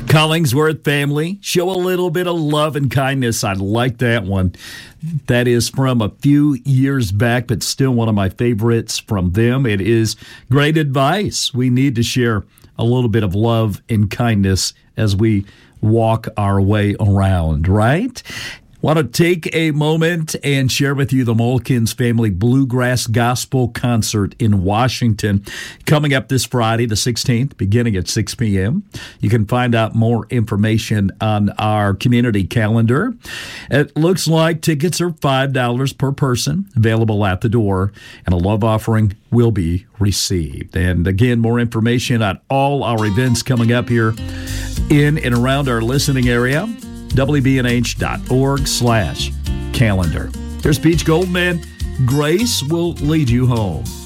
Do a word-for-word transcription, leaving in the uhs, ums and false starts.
Collingsworth family, show a little bit of love and kindness. I like that one. That is from a few years back, but still one of my favorites from them. It is great advice. We need to share a little bit of love and kindness as we walk our way around, right? Want to take a moment and share with you the Mulkins Family Bluegrass Gospel Concert in Washington coming up this Friday, the sixteenth, beginning at six p.m. You can find out more information on our community calendar. It looks like tickets are five dollars per person, available at the door, and a love offering will be received. And again, more information on all our events coming up here in and around our listening area. W B N H dot org slash calendar. Here's Peach Goldman. Grace will lead you home.